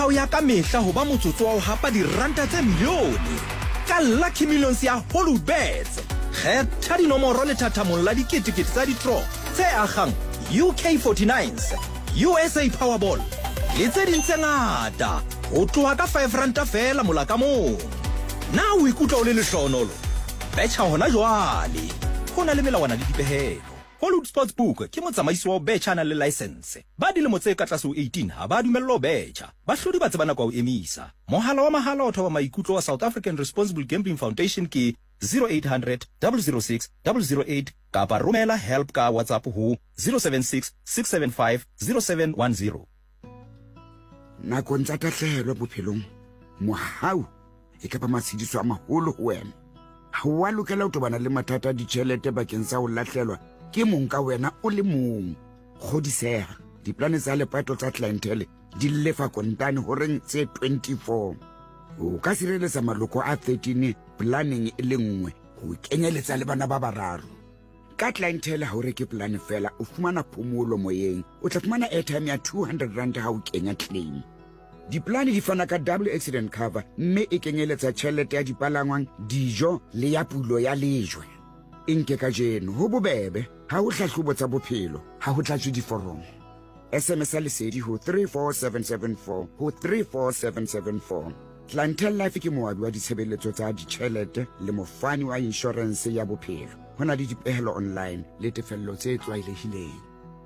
o ya ka mehla ho ba motsotso wa ho hapa diranta tse milione ka Lucky Millions ya Hollywoodbets. Kgetha dinomoro le thathamong la diketekete tsa di-draw tse akgang UK49s, USA Powerball le tse ding tse ngata ho tloha ka 5 ranta fela mola ka mong. Na o ikutlwa o le lehlohonolo? Betjha hona jwale. Ho na le melawana le dipehelo. Hollywood Sportsbook ke motsamaisi wa betjha na le license. Ba dilemo tse ka tlase ho 18 ha ba dumellwa ho betjha. Bahlodi ba tsebana kwa ho emisa. Mohala wa mahala o thoba maikutlo wa South African Responsible Gambling Foundation ke 0800 006 008 kapa romela help ka WhatsApp ho 076 675 0710. Nakong tsa tahlehelo bophelong mohau e ka ba matshidiso a maholo ho wena. Ha wa lokela ho tobana le mathata a ditjhelete bakeng sa ho lahlelwa ke mong ka wena o le mong. Kgodiseha diplane tsa lepato tsa clientele di lefa kontane horeng tse 24. O ka sireletsa maloko a 13 planning e le nngwe ho kenyeletsa le bana ba bararo. Ka clientele ha o reke plan fela o fumana phomolo moyeng, o tla fumana airtime ya 200 rand ha o kenya claim. Diplane di fana ka double accident cover mme e kenyeletsa tjhelete ya dipalangwang, dijo le ya pulo ya lejwe. Inke ka jeno ho bobebe ha ho hlahlobo tsa bophelo ha ho tlatswe diforomo. SMS lesedi ho 34774 ho 34774. Clientele Life ke moabi wa ditshebeletso tsa ditjhelete le mofani wa insurance ya bophelo. Hona le dipehelo online le tefello tse tlwaelehileng.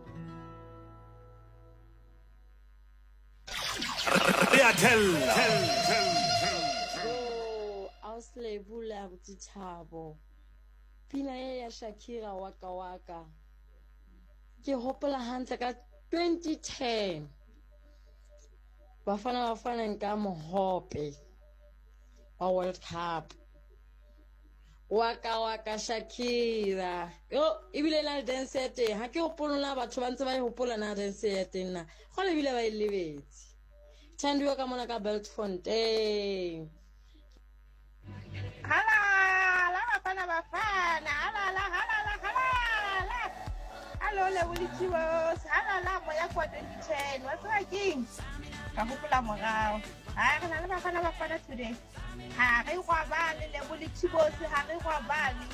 Auslebula butithabo. Pina ya Shakira waka waka. Ke hopola hantle ka 2010. Bafana nka mohope wa World Cup. Waka waka Shakira. Yo ibile la dance ya teng ha ke hopola batho ba ntse ba hopola na dance ya teng na. Go le bile ba ilebetse. Thandiwa ka mona ka Beltfontein. Halala bafana halala hello le bolitshiwo halala moya kwa 2010 what's working ka hopola morao ha re na le bafana today ha re kwa bale le bolitshiwo ha re kwa bale